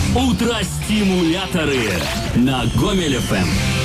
Утро-стимуляторы на Гомель ФМ.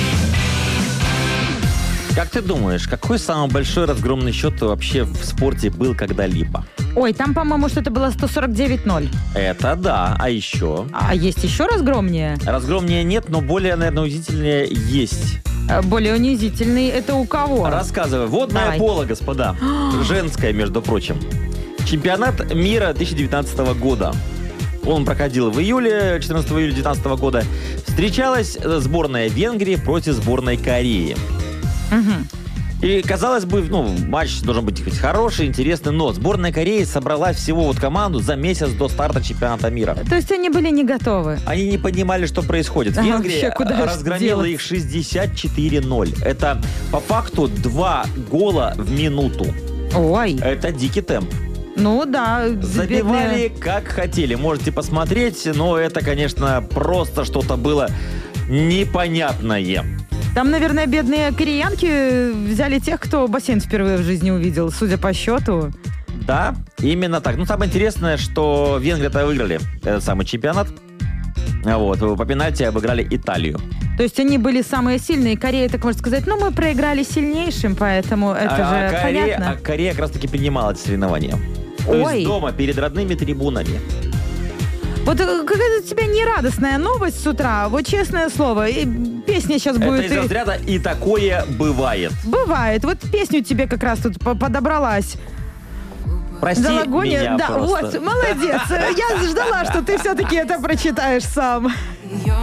Как ты думаешь, какой самый большой разгромный счет вообще в спорте был когда-либо? Ой, там, по-моему, что-то было 149-0. Это да, а еще? А есть еще разгромнее? Разгромнее нет, но более, наверное, унизительнее есть. Более унизительный это у кого? Рассказывай. Водное Давай. поло, господа. Женское, между прочим. Чемпионат мира 2019 года. Он проходил в июле, 14 июля 2019 года. Встречалась сборная Венгрии против сборной Кореи. И, казалось бы, матч должен быть хоть хороший, интересный, но сборная Кореи собрала всего команду за месяц до старта чемпионата мира. То есть они были не готовы? Они не понимали, что происходит. Венгрия разгромила их 64-0. Это, по факту, 2 гола в минуту. Ой. Это дикий темп. Ну да. Забивали как хотели. Можете посмотреть, но это, конечно, просто что-то было непонятное. Там, наверное, бедные кореянки взяли тех, кто бассейн впервые в жизни увидел, судя по счету. Да, именно так. Самое интересное, что Венгрия-то выиграли этот самый чемпионат. По пенальти обыграли Италию. То есть они были самые сильные. Корея, так можно сказать, мы проиграли сильнейшим, поэтому это же понятно. А Корея как раз-таки принимала эти соревнования. То есть дома, перед родными трибунами. Вот какая-то у тебя нерадостная новость с утра. Вот честное слово, песня сейчас будет... Это из разряда «И такое бывает». Бывает. Вот песню тебе как раз тут подобралась. Прости меня да, просто. вот, молодец. Я ждала, что ты все-таки это прочитаешь сам.